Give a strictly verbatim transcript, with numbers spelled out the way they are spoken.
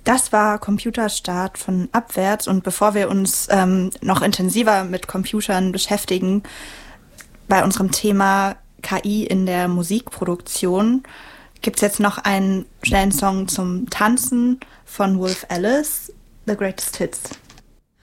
Das war Computerstart von Abwärts. Und bevor wir uns ähm, noch intensiver mit Computern beschäftigen, bei unserem Thema K I in der Musikproduktion, gibt es jetzt noch einen schnellen Song zum Tanzen von Wolf Alice, The Greatest Hits.